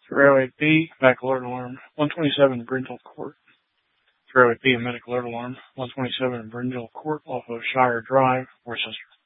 308 B, medical alert alarm, 127 Brindle Court. 308 B, medical alert alarm, 127 Brindle Court off of Shire Drive, Worcester.